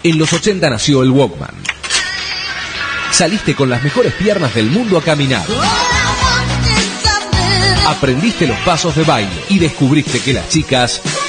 En los 80 nació el Walkman. Saliste con las mejores piernas del mundo a caminar. Aprendiste los pasos de baile y descubriste que las chicas